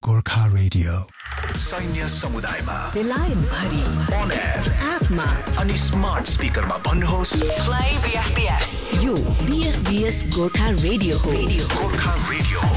Gorkha radio सैन्य समुदायमा बेलायत भरि अन एयर एपमा अनि स्मार्ट स्पिकरमा भन्नुहोस् प्ले बीएफबीएस। यो बीएफबीएस गोर्खा रेडियो हो। गोर्खा रेडियो हो।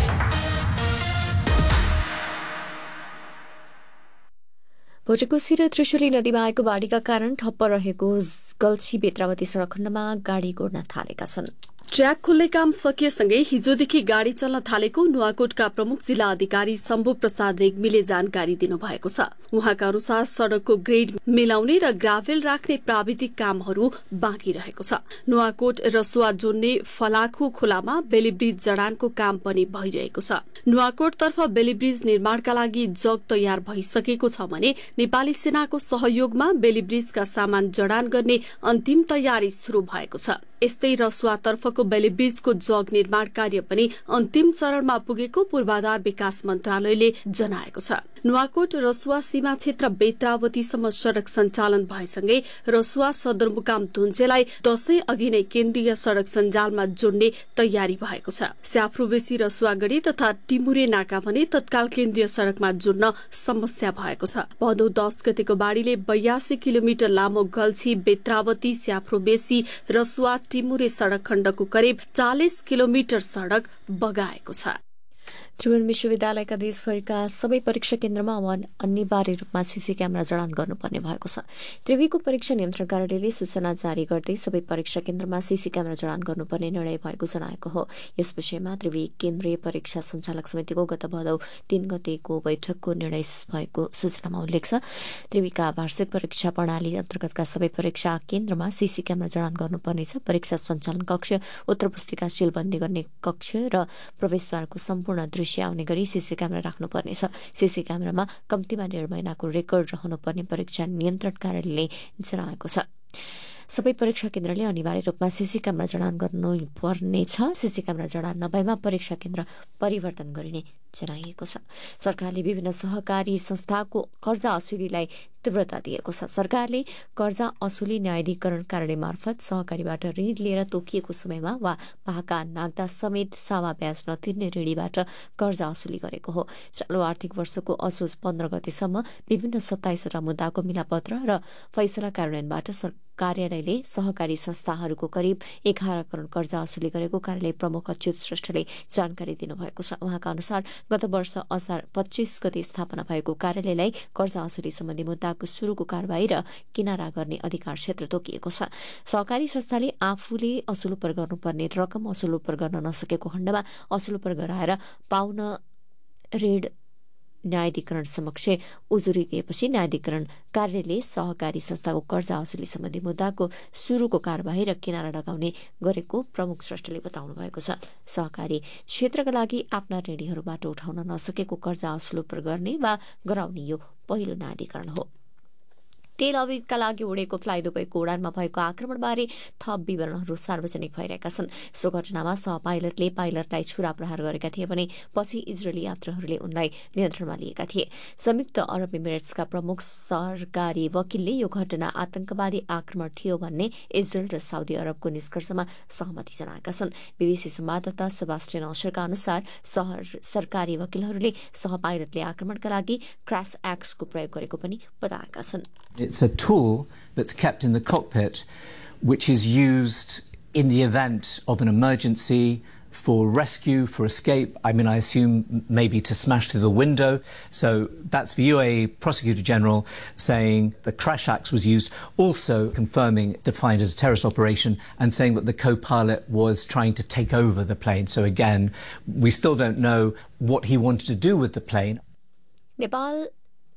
भोटेकोशी र त्रिशुली नदीमा आएको बाढीका कारण ठप्प रहेको गल्छी बेत्रावती सड़क खण्डमा गाडी गोड्न थालेका छन्। ट्र्याक खोल्ने काम सकिएसँगै हिजोदेखि गाड़ी चल्न थालेको नुवाकोटका प्रमुख जिल्ला अधिकारी शम्भु प्रसाद रेग्मीले जानकारी दिनुभएको छ। उहाँका अनुसार सड़कको ग्रेड मिलाउने र ग्राभेल राख्ने प्राविधिक कामहरू बाँकी रहेको छ। नुवाकोट रसुवा जोड्ने फलाखु खोलामा बेलीब्रिज जडानको काम पनि भइरहेको छ। नुवाकोटतर्फ बेलीब्रिज निर्माणका लागि जग तयार भइसकेको छ भने नेपाली सेनाको सहयोगमा बेलीब्रिजका सामान जडान गर्ने अन्तिम तयारी शुरू भएको छ। यस्तै रसुवातर्फको बेलीब्रिजको जग निर्माण कार्य पनि अन्तिम चरणमा पुगेको पूर्वाधार विकास मन्त्रालयले जनाएको छ। नुवाकोट रसुवा सीमा क्षेत्र बेत्रावतीसम्म सड़क सञ्चालन भएसँगै रसुवा सदरमुकाम धुन्चेलाई दशैं अघि नै केन्द्रीय सड़क सञ्जालमा जोड्ने तयारी भएको छ। स्याफ्रुबेसी रसुवागढी तथा टिमुरे नाका भने तत्काल केन्द्रीय सड़कमा जोड्न समस्या भएको छ। भदौ 10 गतेको बाढ़ीले 82 किलोमिटर लामो गल्छी बेत्रावती स्याफ्रुबेसी रसुवा टिमुरे सड़क खण्डको करिब 40 किलोमिटर सड़क बगाएको छ। त्रिभुवन विश्वविद्यालयका देशभरिका सबै परीक्षा केन्द्रमा अब अनिवार्य रूपमा सीसी क्यामेरा जडान गर्नुपर्ने भएको छ। त्रिभुवनको परीक्षा नियन्त्रण कार्यालयले सूचना जारी गर्दै सबै परीक्षा केन्द्रमा सीसी क्यामेरा जडान गर्नुपर्ने निर्णय भएको जनाएको हो। यस विषयमा त्रिभुवी केन्द्रीय परीक्षा सञ्चालक समितिको गत भदौ 3 गतेको बैठकको निर्णय भएको सूचनामा उल्लेख छ। त्रिभुवीका वार्षिक परीक्षा प्रणाली अन्तर्गतका सबै परीक्षा केन्द्रमा सीसी क्यामेरा जडान गर्नुपर्नेछ। परीक्षा सञ्चालन कक्ष, उत्तर पुस्तिका सीलबन्दी गर्ने कक्ष र प्रवेशद्वारको सम्पूर्ण दृश्य आउने गरी सीसी क्यामेरा राख्नुपर्नेछ। सीसी क्यामेरामा कम्तीमा 1.5 महिनाको रेकर्ड रहनुपर्ने परीक्षा नियन्त्रण कार्यालयले जनाएको छ। सबै परीक्षा केन्द्रले अनिवार्य रूपमा सीसी क्यामेरा जडान गर्नुपर्नेछ। सीसी क्यामेरा जडान नभएमा परीक्षा केन्द्र परिवर्तन गरिने जनाइएको छ। सरकारले विभिन्न सहकारी संस्थाको कर्जा असुलीलाई तीव्रता दिएको छ। सरकारले कर्जा असुली न्यायाधिकरण कार्यालय मार्फत सहकारीबाट ऋण लिएर तोकिएको समयमा वा पाका नाग्दा समेत सावा ब्याज नतिर्ने ऋणीबाट कर्जा असुली गरेको हो। चालु आर्थिक वर्षको असोज 15 गतेसम्म विभिन्न 27 वटा मुद्दाको मिलापत्र र फैसला कार्यान्वयनबाट कार्यालयले सहकारी संस्थाहरूको करिब 11 करोड़ कर्जा असुली गरेको कार्यालय प्रमुख अच्युत श्रेष्ठले जानकारी दिनुभएको छ। उहाँका अनुसार गत वर्ष असार 25 गते स्थापना भएको कार्यालयलाई कर्जा असुली सम्बन्धी मुद्दाको सुरुको कारवाही र किनारा गर्ने अधिकार क्षेत्र तोकिएको छ। सहकारी संस्थाले आफूले असुलोपर गर्नुपर्ने रकम असुलोपर गर्न नसकेको खण्डमा असुलोपर गराएर पाउन ऋण न्यायाधिकरण समक्ष उजुरी दिएपछि न्यायाधिकरण कार्यालयले सहकारी संस्थाको कर्जा असुली सम्बन्धी मुद्दाको सुरुको कारवाही र किनारा लगाउने गरेको प्रमुख श्रेष्ठले बताउनु भएको छ। सहकारी क्षेत्रका लागि आफ्ना ऋणीहरूबाट उठाउन नसकेको कर्जा असुलोपर गर्ने वा गराउने यो पहिलो न्यायाधिकरण हो। तेल अवैधका लागि उडेको फ्लाइ दुबईको उडानमा भएको आक्रमणबारे थप विवरणहरू सार्वजनिक भइरहेका छन्। सो घटनामा सहपाइलटले पाइलटलाई छुरा प्रहार गरेका थिए भने पछि इजरायली यात्रुहरूले उनलाई नियन्त्रणमा लिएका थिए। संयुक्त अरब इमिरेट्सका प्रमुख सरकारी वकिलले यो घटना आतंकवादी आक्रमण थियो भन्ने इजरायल र साउदी अरबको निष्कर्षमा सहमति जनाएका छन्। बीबीसी संवाददाता सेबास्टियन अशरका अनुसार सरकारी वकिलहरूले सहपाइलटले आक्रमणका लागि क्रैश एक्सको प्रयोग गरेको पनि बताएका छन्। It's a tool that's kept in the cockpit, which is used in the event of an emergency, for rescue, for escape. I mean, I assume maybe to smash through the window. So that's the UAE Prosecutor General saying the crash axe was used, also confirming defined as a terrorist operation and saying that the co-pilot was trying to take over the plane. So again, we still don't know what he wanted to do with the plane. Nepal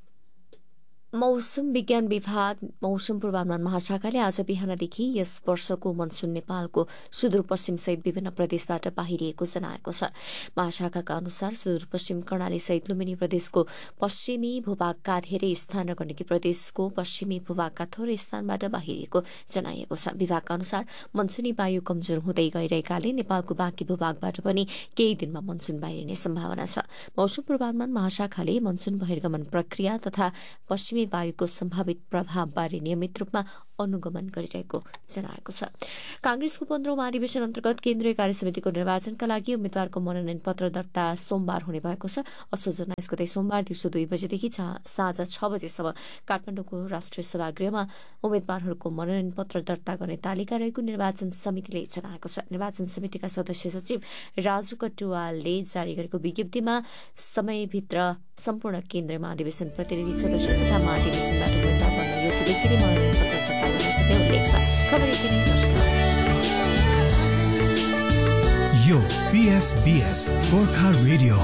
मौसम विज्ञान विभाग मौसम पूर्वानुमान महाशाखाले आज बिहानदेखि यस वर्षको monsoon नेपालको सुदूरपश्चिम सहित विभिन्न प्रदेशबाट बाहिरिएको जनाएको छ। महाशाखाका अनुसार सुदूरपश्चिम कर्णाली सहित लुम्बिनी प्रदेशको पश्चिमी भूभागका धेरै स्थान र गण्डकी प्रदेशको पश्चिमी भूभागका थोरै स्थानबाट बाहिरिएको जनाइएको छ। विभागका अनुसार मनसुनी वायु कमजोर हुँदै गइरहेकाले नेपालको बाँकी भूभागबाट पनि केही दिनमा मनसुन बाहिरिने सम्भावना छ। मौसम पूर्वानुमान महाशाखाले मनसुन बहिर्गमन प्रक्रिया तथा पश्चिमी वायुको सम्भावित प्रभावबारे नियमित रूपमा अनुगमन गरिरहेको जनाएको छ। कांग्रेसको 15औं महाधिवेशन अन्तर्गत केन्द्रीय कार्यसमितिको निर्वाचनका लागि उम्मेद्वारको मनोनयन पत्र दर्ता सोमबार हुने भएको छ। असोज 19 गते सोमबार दिउँसो 2 बजेदेखि साँझ 6 बजेसम्म काठमाडौँको राष्ट्रिय सभागृहमा उम्मेद्वारहरूको मनोनयन पत्र दर्ता गर्ने तालिका रहेको निर्वाचन समितिले जनाएको छ। निर्वाचन समितिका सदस्य सचिव राजु कटुवालले जारी गरेको विज्ञप्तिमा समयभित्र सम्पूर्ण केन्द्रीय महाधिवेशन प्रतिनिधि सदस्य तथा महाधिवेशनबाट उम्मेद्वार बन्न योग्य व्यक्तिले मनोनयन पत्र दर्ता गर्न सक्ने उल्लेख छ। खबर यति नै। यो PFBS गोर्खा रेडियो